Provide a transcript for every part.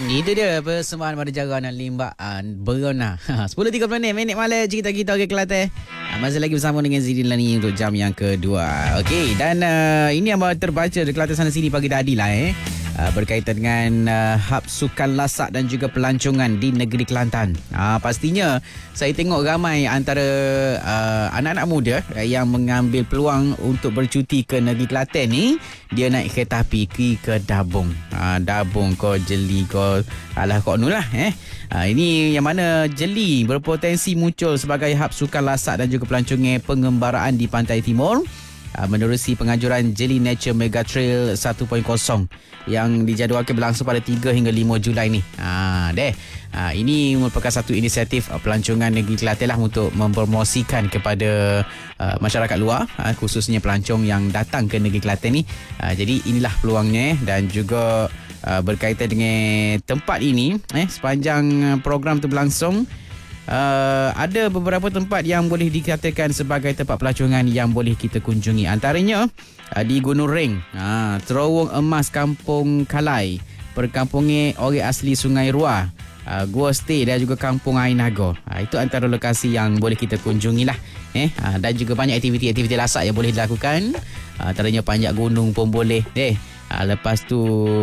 Itu dia persembahan pada Jara dan Limbaan Berona. 10.30 minit malam cerita kita ke Kelantan. Masih lagi bersama dengan Zidin Lani untuk jam yang kedua. Okey, dan ini yang terbaca di Kelantan sana sini pagi tadi lah berkaitan dengan hub sukan lasak dan juga pelancongan di negeri Kelantan. Pastinya saya tengok ramai antara anak-anak muda yang mengambil peluang untuk bercuti ke negeri Kelantan ni. Dia naik kereta api ke Dabung. Dabung ko Jeli ko alah kok nulah ini yang mana Jeli berpotensi muncul sebagai hub sukan lasak dan juga pelancongan pengembaraan di Pantai Timur. Menerusi penganjuran Jeli Nature Mega Trail 1.0 yang dijadualkan berlangsung pada 3 hingga 5 Julai ni. Ini merupakan satu inisiatif pelancongan negeri Kelantan lah untuk mempromosikan kepada masyarakat luar, khususnya pelancong yang datang ke negeri Kelantan ni. Jadi inilah peluangnya dan juga berkaitan dengan tempat ini sepanjang program tu berlangsung. Ada beberapa tempat yang boleh dikatakan sebagai tempat pelancongan yang boleh kita kunjungi. Antaranya di Gunung Ring, Terowong Emas Kampung Kalai, perkampungan orang asli Sungai Ruah, Gua Stay dan juga Kampung Air Naga. Itu antara lokasi yang boleh kita kunjungi lah. Dan juga banyak aktiviti-aktiviti lasak yang boleh dilakukan. Antaranya panjat gunung pun boleh. Lepas tu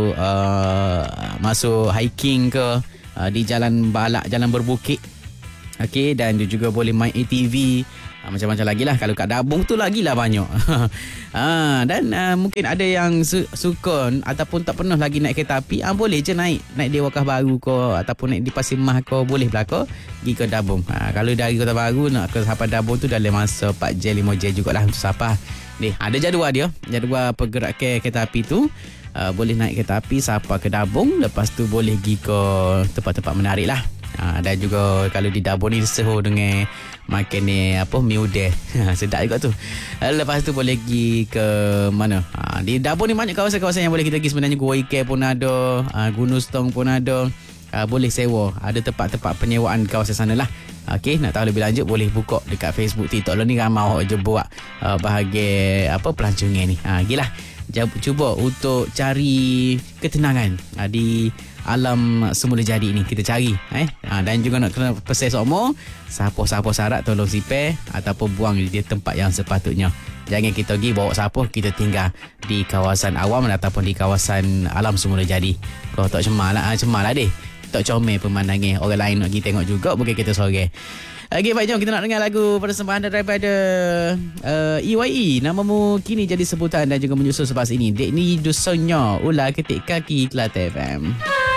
masuk hiking ke di jalan balak, jalan berbukit. Okey, dan dia juga boleh main ATV, macam-macam lagi lah. Kalau kat Dabung tu lagi lah banyak. Dan mungkin ada yang suka ataupun tak pernah lagi naik kereta api, boleh je naik Dewakah Baru ko ataupun naik di Pasir Mah ko, boleh belaka pergi ke Dabung. Kalau dari Kota Baru nak ke Sapar Dabung tu dalam masa 4 jam 5 jam jugalah untuk Sapar. Ada jadual dia, jadual pergerakan kereta api tu. Boleh naik kereta api Sapar ke Dabung, lepas tu boleh pergi ke tempat-tempat menarik lah. Dan juga kalau di Dabung ni seho dengan makan ni mi udeh. Sedap juga tu. Lepas tu boleh pergi ke mana? Di Dabung ni banyak kawasan-kawasan yang boleh kita pergi sebenarnya. Gua Ikan pun ada, Gunung Stong pun ada. Boleh sewa. Ada tempat-tempat penyewaan kawasan sana lah. Okey, nak tahu lebih lanjut boleh buka dekat Facebook, TikTok lah ni ramai orang je buat bahagian pelancongan ni. Gilah. Cuba untuk cari ketenangan di alam semula jadi ni kita cari dan juga nak kena pesan semua siapa-siapa syarat tolong sipir ataupun buang di tempat yang sepatutnya. Jangan kita pergi bawa siapa kita tinggal di kawasan awam ataupun di kawasan alam semula jadi. Kalau tak cemal lah deh. Tak comel pemandangan orang lain nak pergi tengok juga, bukan kita seorang. Okey, baik, jom kita nak dengar lagu persembahan daripada EYE. Namamu kini jadi sebutan dan juga menyusul selepas ini. Dek ni dusunnya ulah ketik kaki Kelantan FM.